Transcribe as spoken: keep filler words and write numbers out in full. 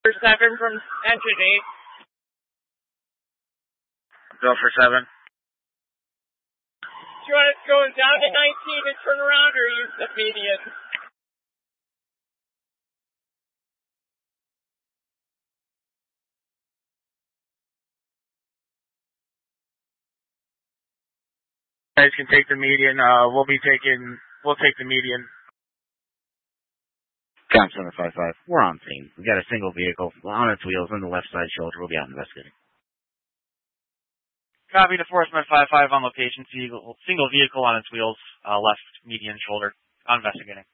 seven from entity. Go for seven. Do you want us going down to nineteen and turn around or use the median? You guys can take the median. Uh, we'll be taking, we'll take the median. Cam seven five five, we're on scene. We got a single vehicle on its wheels on the left side shoulder. We'll be out investigating. Copy to Forestman five five on location. Single vehicle on its wheels, uh, left median shoulder. On investigating.